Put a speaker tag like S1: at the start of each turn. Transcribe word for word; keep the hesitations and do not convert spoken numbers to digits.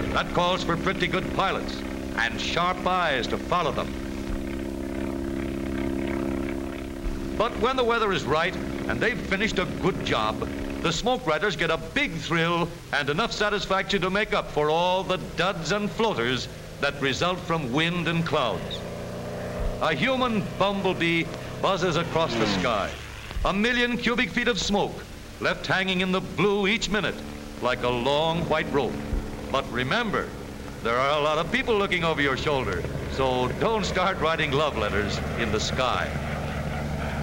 S1: That calls for pretty good pilots and sharp eyes to follow them. But when the weather is right and they've finished a good job, the smoke riders get a big thrill and enough satisfaction to make up for all the duds and floaters that result from wind and clouds. A human bumblebee buzzes across the sky. A million cubic feet of smoke left hanging in the blue each minute like a long white rope. But remember, there are a lot of people looking over your shoulder, so don't start writing love letters in the sky.